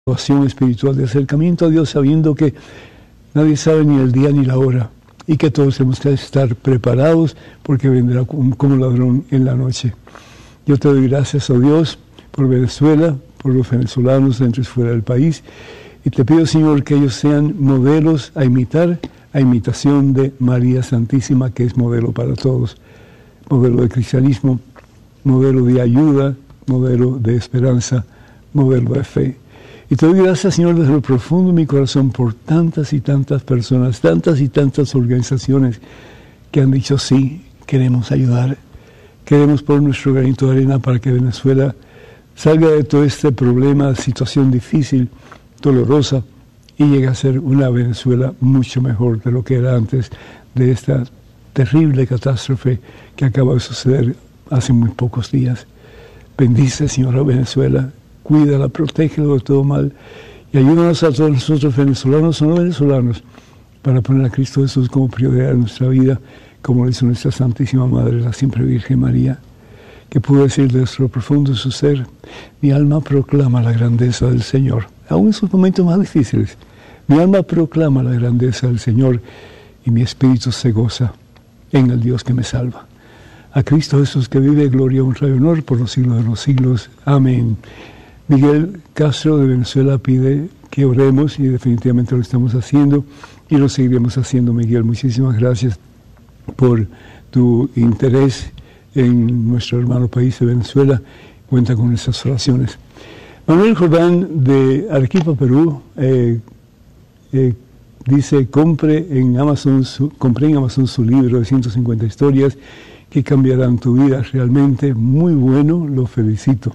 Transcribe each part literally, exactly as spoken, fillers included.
situación espiritual de acercamiento a Dios, sabiendo que nadie sabe ni el día ni la hora y que todos tenemos que estar preparados porque vendrá como ladrón en la noche. Yo te doy gracias a Dios por Venezuela, por los venezolanos dentro y fuera del país, y te pido, Señor, que ellos sean modelos a imitar, a imitación de María Santísima, que es modelo para todos, modelo de cristianismo, modelo de ayuda, modelo de esperanza, modelo de fe. Y te doy gracias, Señor, desde lo profundo de mi corazón por tantas y tantas personas, tantas y tantas organizaciones que han dicho sí, queremos ayudar, queremos poner nuestro granito de arena para que Venezuela salga de todo este problema, situación difícil, dolorosa, y llegue a ser una Venezuela mucho mejor de lo que era antes de esta terrible catástrofe que acaba de suceder hace muy pocos días. Bendice, Señor, a Venezuela, cuídala, protégela de todo mal, y ayúdanos a todos nosotros, venezolanos o no venezolanos, para poner a Cristo Jesús como prioridad en nuestra vida, como lo hizo nuestra Santísima Madre, la siempre Virgen María, que pudo decir desde lo profundo de su ser: mi alma proclama la grandeza del Señor. Aún en sus momentos más difíciles, mi alma proclama la grandeza del Señor y mi espíritu se goza en el Dios que me salva. A Cristo Jesús, que vive, gloria, honra y honor por los siglos de los siglos. Amén. Miguel Castro de Venezuela pide que oremos, y definitivamente lo estamos haciendo y lo seguiremos haciendo. Miguel, muchísimas gracias por tu interés en nuestro hermano país de Venezuela. Cuenta con nuestras oraciones. Manuel Jordán de Arequipa, Perú, eh, eh, dice: compre en Amazon su, compré en Amazon su libro de ciento cincuenta historias que cambiarán tu vida. Realmente muy bueno, lo felicito.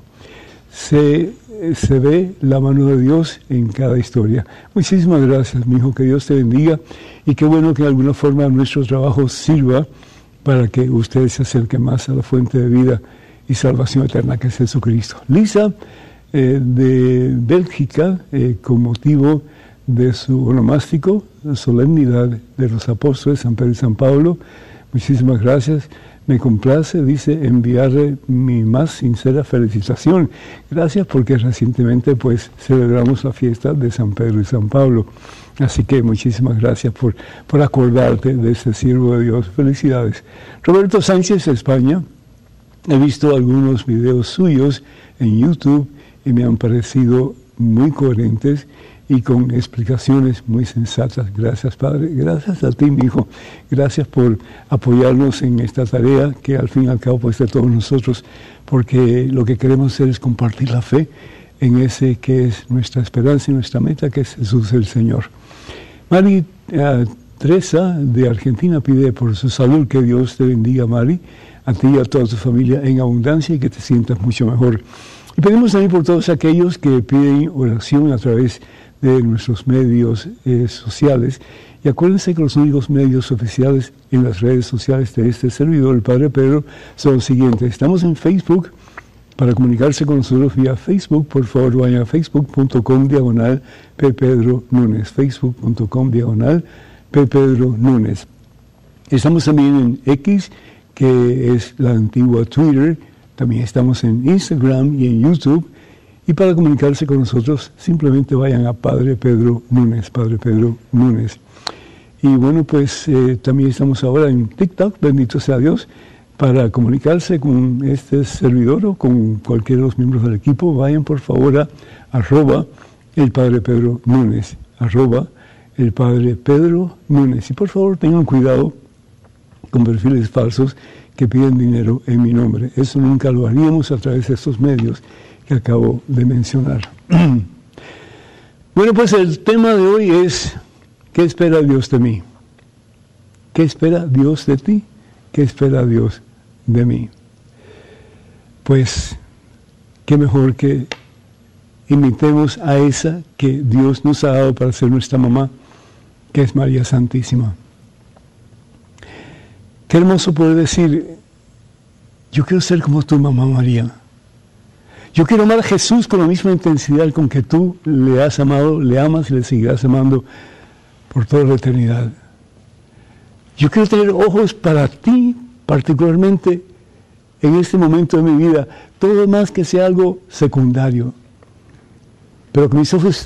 Se, se ve la mano de Dios en cada historia. Muchísimas gracias, mi hijo, que Dios te bendiga, y qué bueno que de alguna forma nuestro trabajo sirva para que usted se acerque más a la fuente de vida y salvación eterna, que es Jesucristo. Lisa, eh, de Bélgica, eh, con motivo de su onomástico, la solemnidad de los apóstoles San Pedro y San Pablo, muchísimas gracias. Me complace, dice, enviarle mi más sincera felicitación. Gracias, porque recientemente pues celebramos la fiesta de San Pedro y San Pablo. Así que muchísimas gracias por, por acordarte de este siervo de Dios. Felicidades. Roberto Sánchez, de España. He visto algunos videos suyos en YouTube y me han parecido muy coherentes y con explicaciones muy sensatas. Gracias, Padre. Gracias a ti, mi hijo. Gracias por apoyarnos en esta tarea que al fin y al cabo pues de todos nosotros, porque lo que queremos hacer es compartir la fe en ese que es nuestra esperanza y nuestra meta, que es Jesús el Señor. Mari uh, Teresa de Argentina pide por su salud. Que Dios te bendiga, Mari, a ti y a toda tu familia en abundancia, y que te sientas mucho mejor. Y pedimos también por todos aquellos que piden oración a través de nuestros medios eh, sociales. Y acuérdense que los únicos medios oficiales en las redes sociales de este servidor, el Padre Pedro, son los siguientes. Estamos en Facebook. Para comunicarse con nosotros vía Facebook, por favor vayan a facebook punto com diagonal P. Pedro Núñez. facebook punto com diagonal P. Pedro Núñez. Estamos también en X, que es la antigua Twitter. También estamos en Instagram y en YouTube. Y para comunicarse con nosotros, simplemente vayan a Padre Pedro Núñez, Padre Pedro Núñez. Y bueno, pues eh, también estamos ahora en TikTok, bendito sea Dios. Para comunicarse con este servidor o con cualquiera de los miembros del equipo, vayan por favor a arroba el Padre Pedro Núñez, arroba el Padre Pedro Núñez. Y por favor tengan cuidado con perfiles falsos que piden dinero en mi nombre. Eso nunca lo haríamos a través de estos medios que acabo de mencionar. Bueno, pues el tema de hoy es: ¿qué espera Dios de mí? ¿Qué espera Dios de ti? ¿Qué espera Dios de mí? Pues, qué mejor que imitemos a esa que Dios nos ha dado para ser nuestra mamá, que es María Santísima. Qué hermoso poder decir: yo quiero ser como tu mamá María. Yo quiero amar a Jesús con la misma intensidad con que tú le has amado, le amas y le seguirás amando por toda la eternidad. Yo quiero tener ojos para ti, particularmente en este momento de mi vida, todo más que sea algo secundario. pero que me hizo